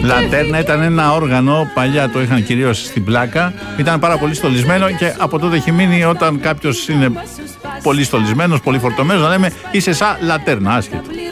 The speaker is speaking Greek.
Λατέρνα ήταν ένα όργανο, παλιά το είχαν κυρίως στην πλάκα, ήταν πάρα πολύ στολισμένο και από τότε έχει μείνει όταν κάποιος είναι πολύ στολισμένος, πολύ φορτωμένος, να λέμε είσαι σαν λατέρνα, άσχετο.